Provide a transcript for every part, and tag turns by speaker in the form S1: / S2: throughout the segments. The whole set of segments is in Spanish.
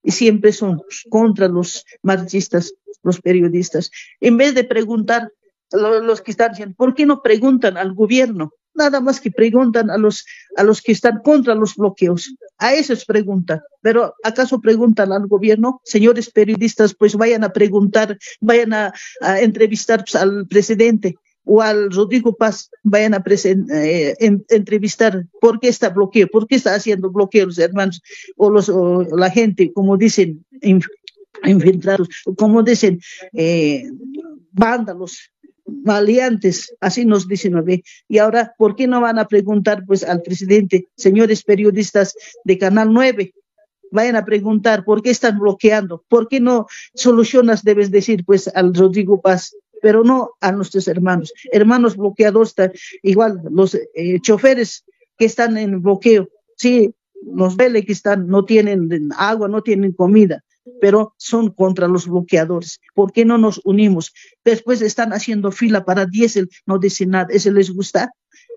S1: y siempre son contra los marchistas, los periodistas. En vez de preguntar los que están diciendo, ¿por qué no preguntan al gobierno? Nada más que preguntan a los que están contra los bloqueos. A esos preguntan. Pero ¿acaso preguntan al gobierno? Señores periodistas, pues vayan a preguntar, vayan a entrevistar pues, al presidente o al Rodrigo Paz, vayan a entrevistar por qué está bloqueo, por qué está haciendo bloqueos, hermanos, o la gente, como dicen, infiltrados, como dicen, vándalos, maleantes, así nos dicen, ¿no ve? Y ahora, ¿por qué no van a preguntar pues al presidente, señores periodistas de Canal 9? Vayan a preguntar por qué están bloqueando, por qué no solucionas, debes decir, pues al Rodrigo Paz, pero no a nuestros hermanos bloqueadores, igual los choferes que están en bloqueo, sí, los vele que están, no tienen agua, no tienen comida, pero son contra los bloqueadores. ¿Por qué no nos unimos? Después están haciendo fila para diésel, no dicen nada. ¿Eso les gusta?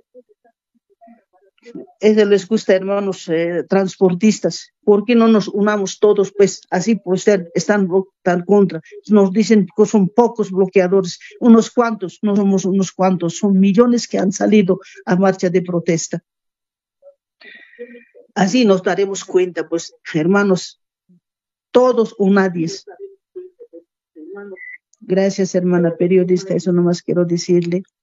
S1: ¿Eso les gusta, hermanos transportistas? ¿Por qué no nos unamos todos? Pues así pues están tan contra. Nos dicen que son pocos bloqueadores, unos cuantos, no somos unos cuantos, son millones que han salido a marcha de protesta. Así nos daremos cuenta, pues, hermanos, todos unánimes. Gracias, hermana periodista, eso nomás quiero decirle.